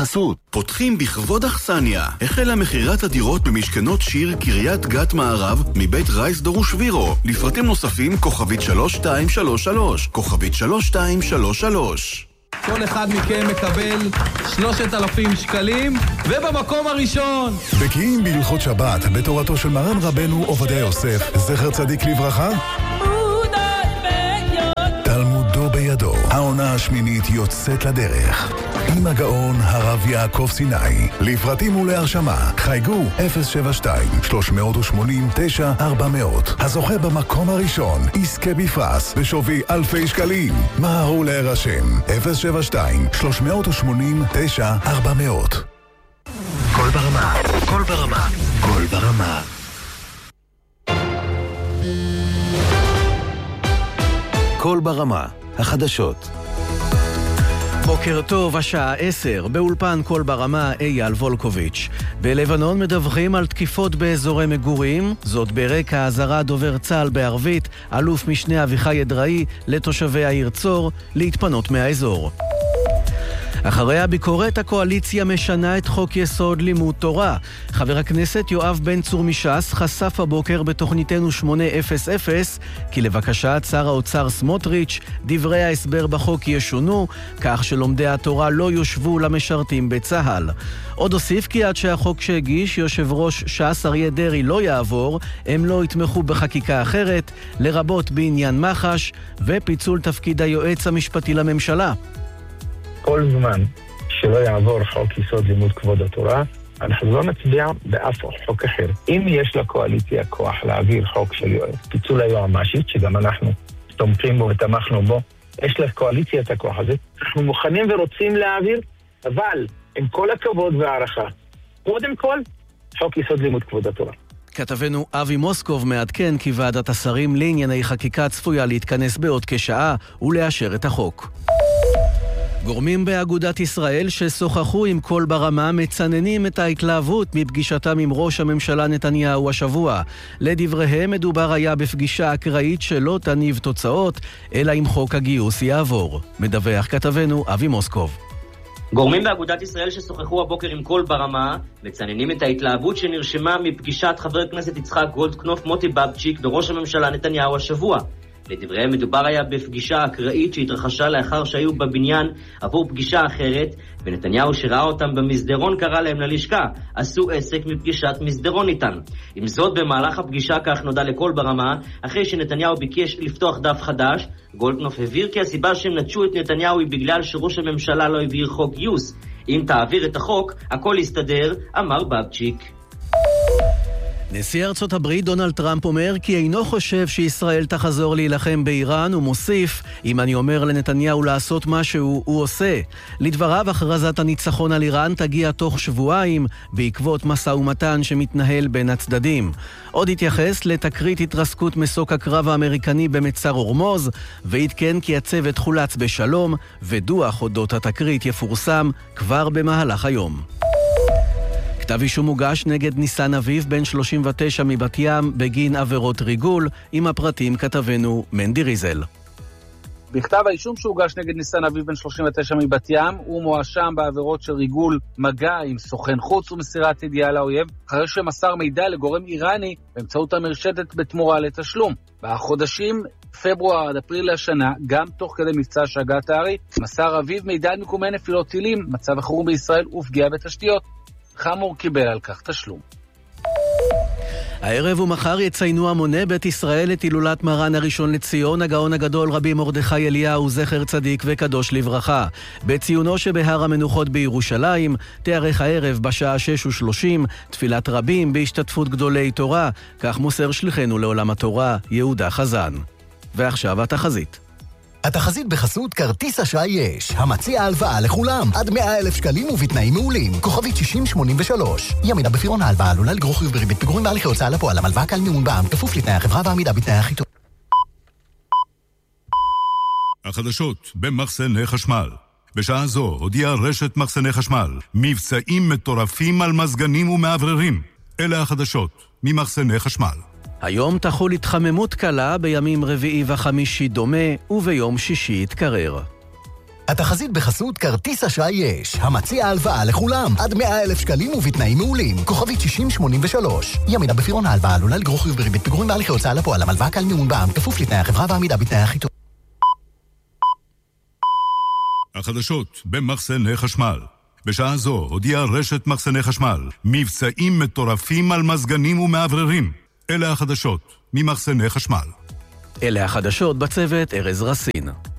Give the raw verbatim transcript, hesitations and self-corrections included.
בחסות. פותחים בכבוד אכסניה. החלה מחירת הדירות במשכנות שיר קריית גת מערב מבית רייס דרוש וירו. לפרטים נוספים כוכבית שלוש שתיים שלוש שלוש. כוכבית שלוש שתיים שלוש שלוש. כל אחד מכם מקבל שלושת אלפים שקלים, ובמקום הראשון בקיאים בהלכות שבת בתורתו של מרן רבנו עובדיה יוסף זכר צדיק לברכה, תלמודו בידו. העונה השמינית יוצאת לדרך עם הגאון הרב יעקב סיני. לפרטים ולהרשמה חייגו אפס שבע שתיים שלוש שמונה תשע ארבע מאות. הזוכה במקום הראשון יזכה בפרס בשווי אלפי שקלים. מהרו להירשם אפס שבע שתיים שלוש שמונה תשע ארבע מאות. כל ברמה, כל ברמה, כל ברמה. כל ברמה, החדשות. בוקר טוב, השעה עשר, באולפן כל ברמה אייל וולקוביץ'. בלבנון מדווחים על תקיפות באזורי מגורים, זאת ברקע האזהרה דובר צה"ל בערבית, אלוף משנה אביחי אדראי, לתושבי העיר צור, להתפנות מהאזור. אחרי הביקורת, הקואליציה משנה את חוק יסוד לימוד תורה. חבר הכנסת יואב בן צור מש"ס חשף הבוקר בתוכניתנו שמונה אפס אפס כי לבקשת שר האוצר סמוטריץ' דברי ההסבר בחוק ישונו, כך שלומדי התורה לא יושבו למשרתים בצה"ל. עוד הוסיף כי עד שהחוק שהגיש יושב ראש ש"ס אריה דרעי לא יעבור, הם לא יתמכו בחקיקה אחרת, לרבות בעניין מח"ש ופיצול תפקיד היועץ המשפטי לממשלה. כל זמן שלא יעבור חוק יסוד לימוד כבוד התורה, אנחנו לא נצביע באף חוק אחר. אם יש לקואליציה כוח להעביר חוק של פיצול היועמ"שית, שגם אנחנו תומכים בו ותמכנו בו, יש לקואליציה את הכוח הזה, אנחנו מוכנים ורוצים להעביר, אבל עם כל הכבוד והערכה, קודם כל, חוק יסוד לימוד כבוד התורה. כתבנו אבי מוסקוב מעדכן כי ועדת השרים לענייני חקיקה צפויה להתכנס בעוד כשעה ולאשר את החוק. גורמים באגודת ישראל ששוחחו עם כל ברמה מצננים את ההתלהבות מפגישתם עם ראש הממשלה נתניהו השבוע. לדבריהם מדובר היה בפגישה אקראית שלא תניב תוצאות, אלא אם חוק הגיוס יעבור. מדווח כתבנו אבי מוסקוב. גורמים באגודת ישראל ששוחחו הבוקר עם כל ברמה מצננים את ההתלהבות שנרשמה מפגישת חבר הכנסת יצחק גולדקנופ מוטי בבצ'יק וראש הממשלה נתניהו השבוע. לדבריהם מדובר היה בפגישה אקראית שהתרחשה לאחר שהיו בבניין עבור פגישה אחרת, ונתניהו שראה אותם במסדרון קרא להם ללשכה, עשו עסק מפגישת מסדרון איתן. עם זאת, במהלך הפגישה, כך נודע לכל ברמה, אחרי שנתניהו ביקש לפתוח דף חדש, גולדקנופ הבהיר כי הסיבה שהם נטשו את נתניהו היא בגלל שראש הממשלה לא העביר חוק גיוס. אם תעביר את החוק, הכל יסתדר, אמר בבצ'יק. נשיא ארצות הברית דונלד טראמפ אומר כי אינו חושב שישראל תחזור להילחם באיראן, ומוסיף, אם אני אומר לנתניהו לעשות משהו, הוא עושה. לדבריו, הכרזת הניצחון על איראן תגיע תוך שבועיים, בעקבות משא ומתן שמתנהל בין הצדדים. עוד התייחס לתקרית התרסקות מסוק הקרב האמריקני במצר הורמוז, ועדכן כי הצוות חולץ בשלום, ודוח אודות התקרית יפורסם כבר במהלך היום. כתב אישום מוגש נגד ניסן אביב בן שלושים ותשע מבת ים בגין עבירות ריגול, עם הפרטים כתבנו מנדי ריזל. בכתב האישום שהוגש נגד ניסן אביב בן שלושים ותשע מבת ים, הוא מואשם בעבירות של ריגול מגע עם סוכן חוץ ומסירת ידיעה לאויב, אחרי שמסר מידע לגורם איראני באמצעות המרשתת בתמורה לתשלום. בחודשים פברואר עד אפריל השנה, גם תוך כדי מבצע שגת הארי, מסר אביב מידע על מיקומי נפילות טילים, מצב החירום בישראל ופגיעה בתשתיות. חמור קיבל על כך תשלום. הערב ומחר יציינו המוני בית ישראל את הילולת מרן הראשון לציון, הגאון הגדול רבי מרדכי אליהו זכר צדיק וקדוש לברכה. בציונו שבהר המנוחות בירושלים תארך הערב בשעה שש ושלושים תפילת רבים בהשתתפות גדולי תורה, כך מוסר שליחנו לעולם התורה יהודה חזן. ועכשיו התחזית. התחזית בחסות כרטיס אשראי יש, המציע הלוואה לכולם, עד מאה אלף שקלים ובתנאים מעולים. כוכבית שישים שמונים ושלוש. ימינה בפירעון ההלוואה עלולה לגרור חיוב בריבית פיגורים בהליכי הוצאה לפועל. המלוואה קל מימון בע"מ, כפוף לתנאי החברה והעמידה בתנאי החיתום. החדשות במחסני חשמל. בשעה זו הודיעה רשת מחסני חשמל מבצעים מטורפים על מזגנים ומעבררים. אלה החדשות ממחסני חשמל. היום תחול התחממות קלה, בימים רביעי וחמישי דומה, וביום שישי יתקרר. התחזית בחסות כרטיס אשראי יש, המציע הלוואה לכולם, עד מאה אלף שקלים ובתנאים מעולים. כוכבית שישים שמונים ושלוש. ימינה בפירעון ההלוואה עלולה לגרור חיוב בריבית פיגורים בהליכי הוצאה לפועל, הלוואה כלל מימון בע"מ, כפוף לתנאי החברה ועמידה בתנאי החיתום. החדשות במחסני חשמל. בשעה זו הודיעה רשת מחסני חשמל מבצעים מטורפים על מזגנים ומעבררים. אלה החדשות ממחסני חשמל. אלה החדשות בצוות ארז רסין.